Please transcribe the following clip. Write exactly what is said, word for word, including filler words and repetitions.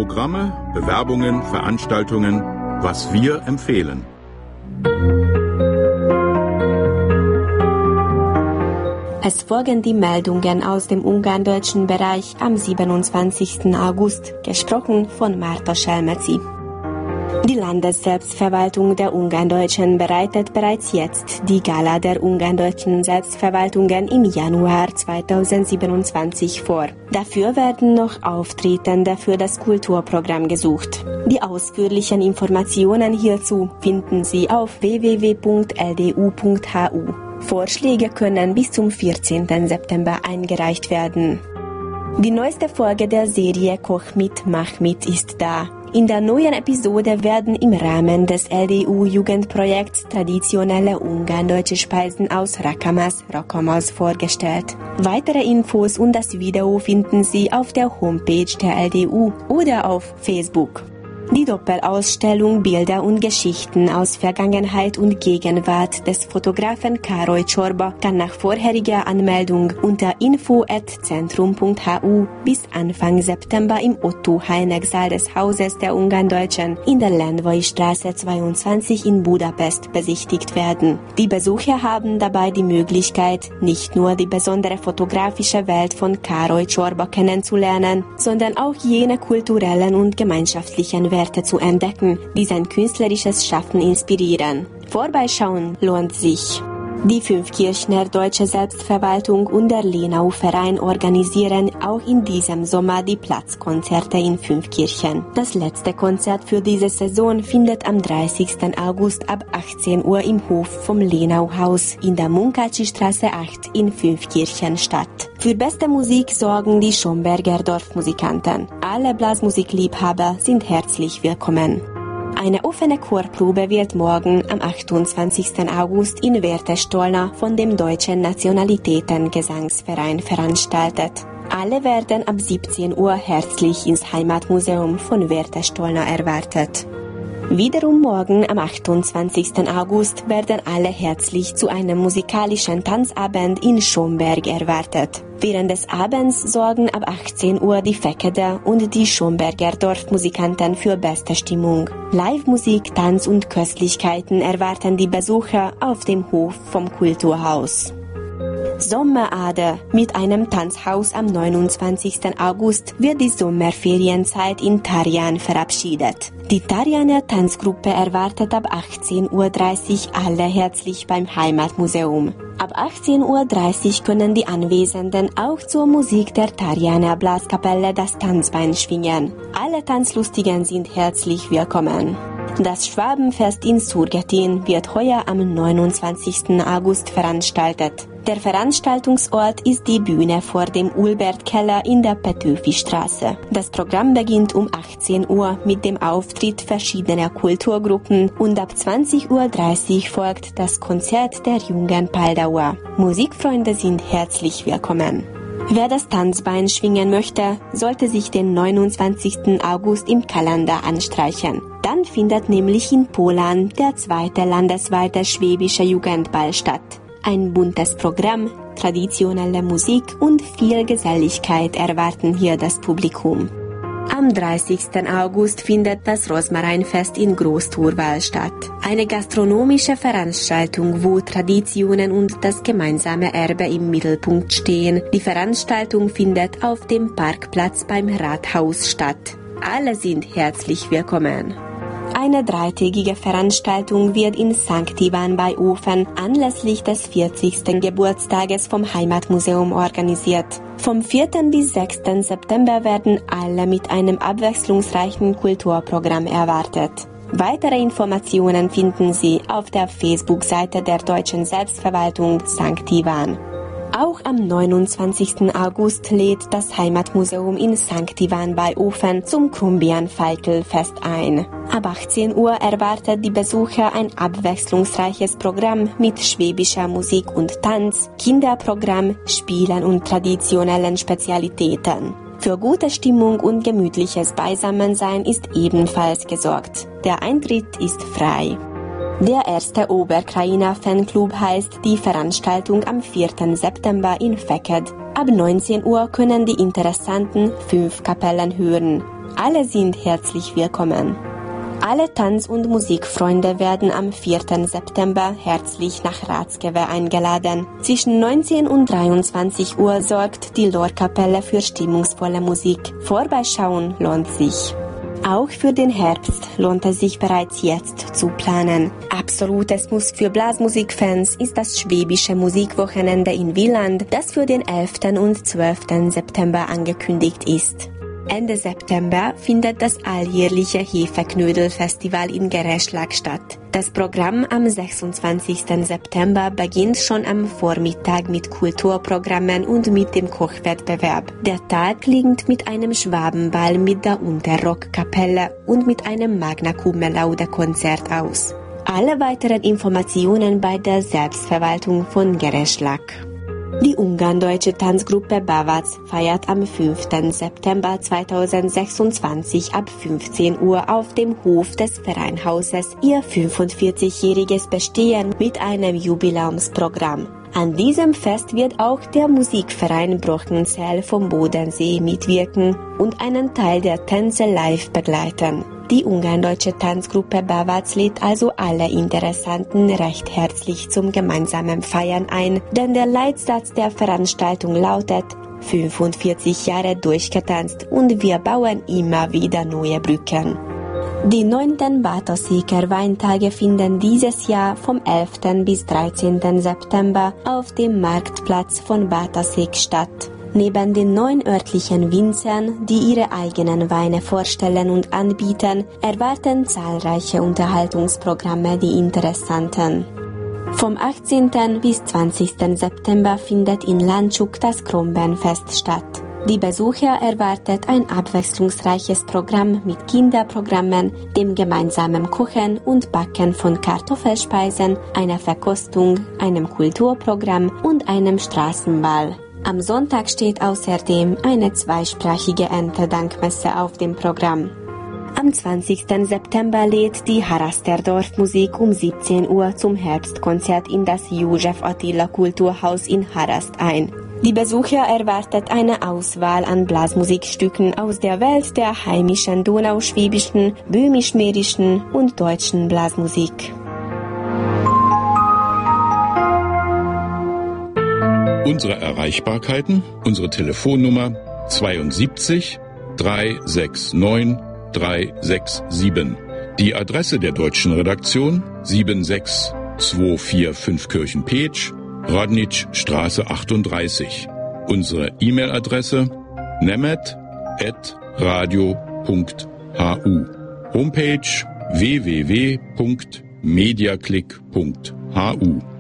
Programme, Bewerbungen, Veranstaltungen, was wir empfehlen. Es folgen die Meldungen aus dem ungarndeutschen Bereich am siebenundzwanzigsten August, gesprochen von Marta Selmeci. Die Landesselbstverwaltung der Ungarndeutschen bereitet bereits jetzt die Gala der ungarndeutschen Selbstverwaltungen im Januar zweitausendsiebenundzwanzig vor. Dafür werden noch Auftretende für das Kulturprogramm gesucht. Die ausführlichen Informationen hierzu finden Sie auf w w w punkt l d u punkt h u. Vorschläge können bis zum vierzehnten September eingereicht werden. Die neueste Folge der Serie Koch mit, Mach mit ist da. In der neuen Episode werden im Rahmen des L D U-Jugendprojekts traditionelle ungardeutsche Speisen aus Rakamas, Rakamas vorgestellt. Weitere Infos und das Video finden Sie auf der Homepage der L D U oder auf Facebook. Die Doppelausstellung Bilder und Geschichten aus Vergangenheit und Gegenwart des Fotografen Károly Csorba kann nach vorheriger Anmeldung unter info at centrum punkt h u bis Anfang September im Otto-Heineck-Saal des Hauses der Ungarndeutschen in der Lendvai Straße zweiundzwanzig in Budapest besichtigt werden. Die Besucher haben dabei die Möglichkeit, nicht nur die besondere fotografische Welt von Károly Csorba kennenzulernen, sondern auch jene kulturellen und gemeinschaftlichen Werte zu entdecken, die sein künstlerisches Schaffen inspirieren. Vorbeischauen lohnt sich. Die Fünfkirchner Deutsche Selbstverwaltung und der Lenau-Verein organisieren auch in diesem Sommer die Platzkonzerte in Fünfkirchen. Das letzte Konzert für diese Saison findet am dreißigsten August ab achtzehn Uhr im Hof vom Lenau-Haus in der Munkacsy-Straße acht in Fünfkirchen statt. Für beste Musik sorgen die Schomberger Dorfmusikanten. Alle Blasmusikliebhaber sind herzlich willkommen. Eine offene Chorprobe wird morgen am achtundzwanzigsten August in Wertestolna von dem Deutschen Nationalitäten-Gesangsverein veranstaltet. Alle werden ab siebzehn Uhr herzlich ins Heimatmuseum von Wertestolna erwartet. Wiederum morgen am achtundzwanzigsten August werden alle herzlich zu einem musikalischen Tanzabend in Schomberg erwartet. Während des Abends sorgen ab achtzehn Uhr die Fekete und die Schomberger Dorfmusikanten für beste Stimmung. Live-Musik, Tanz und Köstlichkeiten erwarten die Besucher auf dem Hof vom Kulturhaus. Sommerade. Mit einem Tanzhaus am neunundzwanzigsten August wird die Sommerferienzeit in Tarjan verabschiedet. Die Tarjaner Tanzgruppe erwartet ab achtzehn Uhr dreißig alle herzlich beim Heimatmuseum. Ab achtzehn Uhr dreißig können die Anwesenden auch zur Musik der Tarjaner Blaskapelle das Tanzbein schwingen. Alle Tanzlustigen sind herzlich willkommen. Das Schwabenfest in Surgetin wird heuer am neunundzwanzigsten August veranstaltet. Der Veranstaltungsort ist die Bühne vor dem Ulbert-Keller in der Petőfi-Straße. Das Programm beginnt um achtzehn Uhr mit dem Auftritt verschiedener Kulturgruppen und ab zwanzig Uhr dreißig folgt das Konzert der jungen Paldauer. Musikfreunde sind herzlich willkommen. Wer das Tanzbein schwingen möchte, sollte sich den neunundzwanzigsten August im Kalender anstreichen. Dann findet nämlich in Polan der zweite landesweite schwäbische Jugendball statt. Ein buntes Programm, traditionelle Musik und viel Geselligkeit erwarten hier das Publikum. Am dreißigsten August findet das Rosmarinfest in Groß-Thurwal statt. Eine gastronomische Veranstaltung, wo Traditionen und das gemeinsame Erbe im Mittelpunkt stehen. Die Veranstaltung findet auf dem Parkplatz beim Rathaus statt. Alle sind herzlich willkommen. Eine dreitägige Veranstaltung wird in Sankt Ivan bei Ofen anlässlich des vierzigsten Geburtstages vom Heimatmuseum organisiert. Vom vierten bis sechsten September werden alle mit einem abwechslungsreichen Kulturprogramm erwartet. Weitere Informationen finden Sie auf der Facebook-Seite der Deutschen Selbstverwaltung Sankt Ivan. Auch am neunundzwanzigsten August lädt das Heimatmuseum in Sankt Ivan bei Ofen zum Krumbian-Feitel-Fest ein. Ab achtzehn Uhr erwartet die Besucher ein abwechslungsreiches Programm mit schwäbischer Musik und Tanz, Kinderprogramm, Spielen und traditionellen Spezialitäten. Für gute Stimmung und gemütliches Beisammensein ist ebenfalls gesorgt. Der Eintritt ist frei. Der erste Oberkrainer Fanclub heißt die Veranstaltung am vierten September in Feked. Ab neunzehn Uhr können die Interessanten fünf Kapellen hören. Alle sind herzlich willkommen. Alle Tanz- und Musikfreunde werden am vierten September herzlich nach Ratskewe eingeladen. Zwischen neunzehn und dreiundzwanzig Uhr sorgt die Lorkapelle für stimmungsvolle Musik. Vorbeischauen lohnt sich. Auch für den Herbst lohnt es sich bereits jetzt zu planen. Absolutes Muss für Blasmusikfans ist das Schwäbische Musikwochenende in Wieland, das für den elften und zwölften September angekündigt ist. Ende September findet das alljährliche Hefeknödel-Festival in Gereschlag statt. Das Programm am sechsundzwanzigsten September beginnt schon am Vormittag mit Kulturprogrammen und mit dem Kochwettbewerb. Der Tag klingt mit einem Schwabenball mit der Unterrockkapelle und mit einem Magna Cum Laude Konzert aus. Alle weiteren Informationen bei der Selbstverwaltung von Gereschlag. Die ungarndeutsche Tanzgruppe Bavac feiert am fünften September zweitausendsechsundzwanzig ab fünfzehn Uhr auf dem Hof des Vereinhauses ihr fünfundvierzigjähriges Bestehen mit einem Jubiläumsprogramm. An diesem Fest wird auch der Musikverein Brochenzell vom Bodensee mitwirken und einen Teil der Tänze live begleiten. Die ungarndeutsche Tanzgruppe Bavac lädt also alle Interessanten recht herzlich zum gemeinsamen Feiern ein, denn der Leitsatz der Veranstaltung lautet: fünfundvierzig Jahre durchgetanzt und wir bauen immer wieder neue Brücken. Die neunten Bátorszéker Weintage finden dieses Jahr vom elften bis dreizehnten September auf dem Marktplatz von Bátorszék statt. Neben den neun örtlichen Winzern, die ihre eigenen Weine vorstellen und anbieten, erwarten zahlreiche Unterhaltungsprogramme die Interessanten. Vom achtzehnten bis zwanzigsten September findet in Landshut das Krombenfest statt. Die Besucher erwartet ein abwechslungsreiches Programm mit Kinderprogrammen, dem gemeinsamen Kochen und Backen von Kartoffelspeisen, einer Verkostung, einem Kulturprogramm und einem Straßenball. Am Sonntag steht außerdem eine zweisprachige Erntedankmesse auf dem Programm. Am zwanzigsten September lädt die Haraster Dorfmusik um siebzehn Uhr zum Herbstkonzert in das József Attila Kulturhaus in Harast ein. Die Besucher erwartet eine Auswahl an Blasmusikstücken aus der Welt der heimischen donauschwäbischen, böhmisch-mährischen und deutschen Blasmusik. Unsere Erreichbarkeiten, unsere Telefonnummer zweiundsiebzig dreihundertneunundsechzig dreihundertsiebenundsechzig. Die Adresse der deutschen Redaktion sieben sechs zwei vier fünf Kirchenpeetsch, Radnitzstraße achtunddreißig. Unsere E-Mail-Adresse nemet at radio punkt hu. Homepage w w w punkt mediaclick punkt hu.